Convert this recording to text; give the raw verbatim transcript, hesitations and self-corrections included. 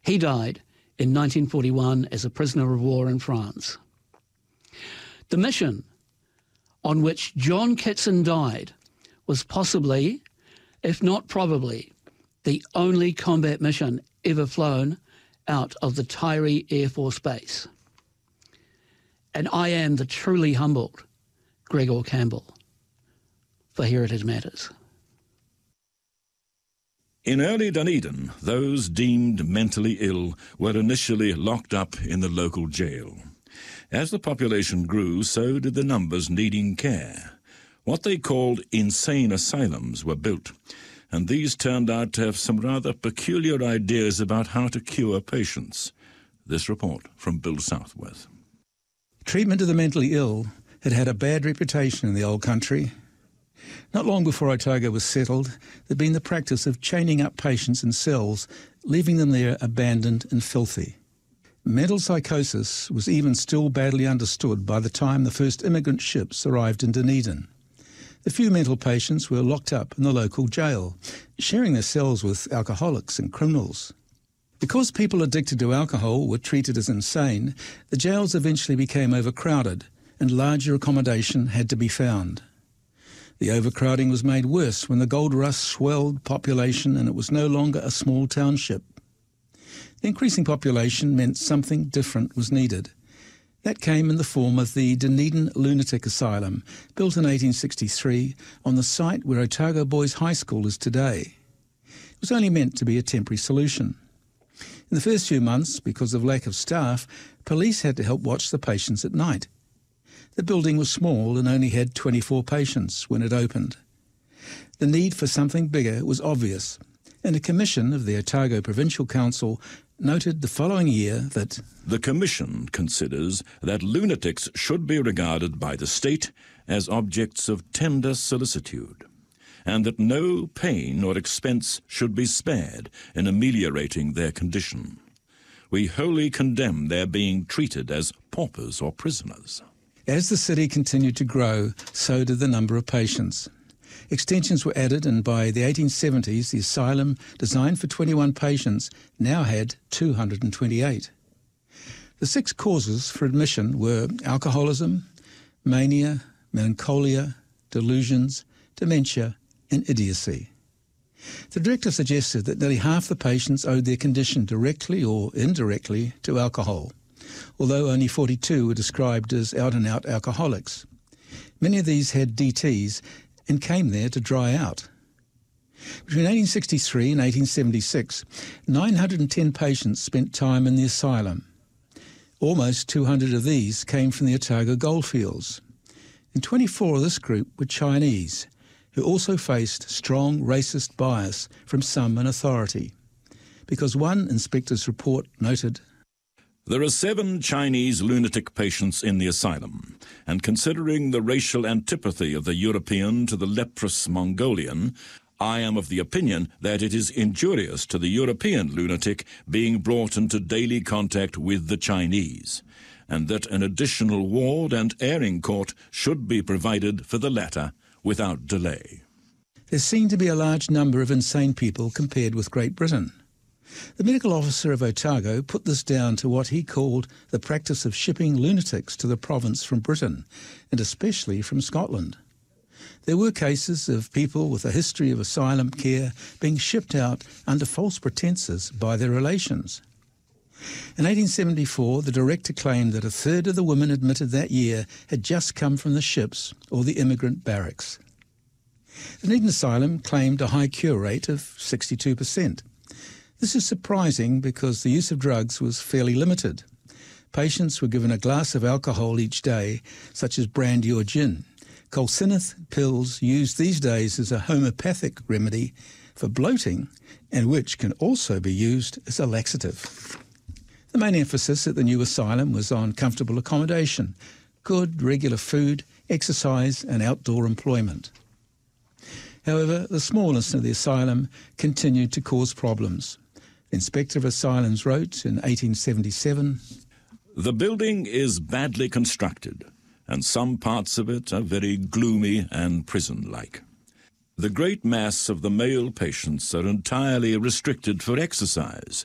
He died in nineteen forty-one as a prisoner of war in France. The mission on which John Kitson died was possibly, if not probably, the only combat mission ever flown out of the Tyree Air Force Base. And I am the truly humbled Gregor Campbell for Heritage Matters. In early Dunedin, those deemed mentally ill were initially locked up in the local jail. As the population grew, so did the numbers needing care. What they called insane asylums were built, and these turned out to have some rather peculiar ideas about how to cure patients. This report from Bill Southworth. Treatment of the mentally ill had had a bad reputation in the old country. Not long before Otago was settled, there'd been the practice of chaining up patients in cells, leaving them there abandoned and filthy. Mental psychosis was even still badly understood by the time the first immigrant ships arrived in Dunedin. The few mental patients were locked up in the local jail, sharing their cells with alcoholics and criminals. Because people addicted to alcohol were treated as insane, the jails eventually became overcrowded and larger accommodation had to be found. The overcrowding was made worse when the gold rush swelled population and it was no longer a small township. The increasing population meant something different was needed. That came in the form of the Dunedin Lunatic Asylum, built in eighteen sixty-three on the site where Otago Boys High School is today. It was only meant to be a temporary solution. In the first few months, because of lack of staff, police had to help watch the patients at night. The building was small and only had twenty-four patients when it opened. The need for something bigger was obvious, and a commission of the Otago Provincial Council noted the following year that the Commission considers that lunatics should be regarded by the state as objects of tender solicitude, and that no pain or expense should be spared in ameliorating their condition. We wholly condemn their being treated as paupers or prisoners. As the city continued to grow, so did the number of patients. Extensions were added, and by the eighteen seventies, the asylum, designed for twenty-one patients, now had two hundred twenty-eight. The six causes for admission were alcoholism, mania, melancholia, delusions, dementia, and idiocy. The director suggested that nearly half the patients owed their condition directly or indirectly to alcohol, although only forty-two were described as out-and-out alcoholics. Many of these had D Ts and came there to dry out. Between eighteen sixty-three and eighteen seventy-six, nine hundred ten patients spent time in the asylum. Almost two hundred of these came from the Otago goldfields, and twenty-four of this group were Chinese, who also faced strong racist bias from some in authority, because one inspector's report noted, "There are seven Chinese lunatic patients in the asylum, and considering the racial antipathy of the European to the leprous Mongolian, I am of the opinion that it is injurious to the European lunatic being brought into daily contact with the Chinese, and that an additional ward and airing court should be provided for the latter without delay." There seemed to be a large number of insane people compared with Great Britain. The medical officer of Otago put this down to what he called the practice of shipping lunatics to the province from Britain, and especially from Scotland. There were cases of people with a history of asylum care being shipped out under false pretences by their relations. In eighteen seventy-four, the director claimed that a third of the women admitted that year had just come from the ships or the immigrant barracks. The Dunedin Asylum claimed a high cure rate of sixty-two percent. This is surprising because the use of drugs was fairly limited. Patients were given a glass of alcohol each day, such as brandy or gin. Colcineth pills used these days as a homeopathic remedy for bloating, and which can also be used as a laxative. The main emphasis at the new asylum was on comfortable accommodation, good regular food, exercise and outdoor employment. However, the smallness of the asylum continued to cause problems. The Inspector of Asylums wrote in eighteen seventy-seven, "The building is badly constructed, and some parts of it are very gloomy and prison-like. The great mass of the male patients are entirely restricted for exercise,